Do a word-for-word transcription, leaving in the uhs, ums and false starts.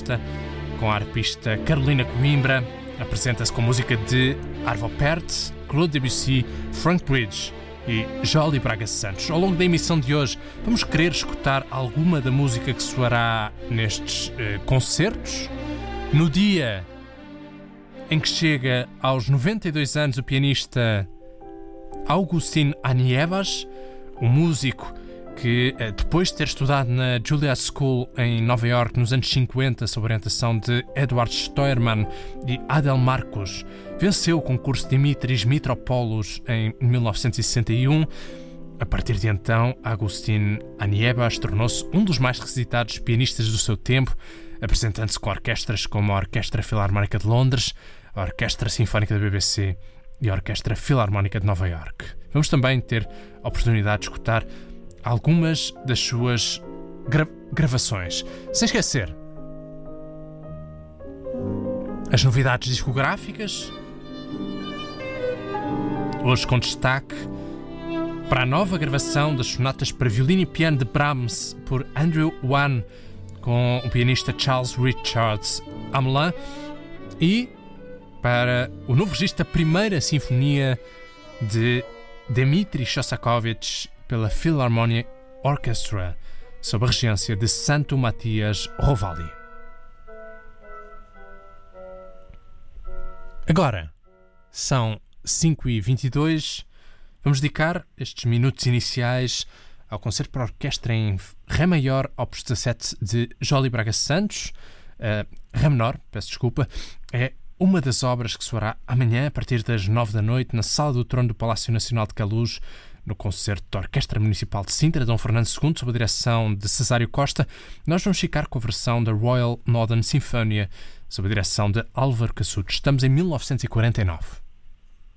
Festa, com a arpista Carolina Coimbra. Apresenta-se com música de Arvo Pärt, Claude Debussy, Frank Bridge e Joly Braga Santos. Ao longo da emissão de hoje vamos querer escutar alguma da música que soará nestes eh, concertos. No dia em que chega aos noventa e dois anos o pianista Augustin Anievas, um músico que, depois de ter estudado na Juilliard School em Nova Iorque nos anos cinquenta, sob orientação de Edward Steuermann e Adel Marcos, venceu o concurso Dimitris Mitropoulos em mil novecentos e sessenta e um. A partir de então, Augustin Anievas tornou-se um dos mais requisitados pianistas do seu tempo, apresentando-se com orquestras como a Orquestra Filarmónica de Londres, a Orquestra Sinfónica da B B C e a Orquestra Filarmónica de Nova Iorque. Vamos também ter a oportunidade de escutar algumas das suas gra- gravações. Sem esquecer as novidades discográficas, hoje com destaque para a nova gravação das sonatas para violino e piano de Brahms por Andrew Wan, com o pianista Charles Richards Hamelin, e para o novo registro da primeira sinfonia de Dmitri Shostakovich pela Philharmonic Orchestra, sob a regência de Santo Matias Rovalli. Agora, são cinco e vinte e dois. Vamos dedicar estes minutos iniciais ao concerto para orquestra em Ré maior, opus dezassete, de Joly Braga Santos. Uh, Ré menor, peço desculpa, é uma das obras que soará amanhã a partir das nove da noite na Sala do Trono do Palácio Nacional de Queluz, no concerto da Orquestra Municipal de Sintra, Dom Fernando segundo, sob a direção de Cesário Costa. Nós vamos ficar com a versão da Royal Northern Sinfonia, sob a direção de Álvaro Cassuto. Estamos em mil novecentos e quarenta e nove.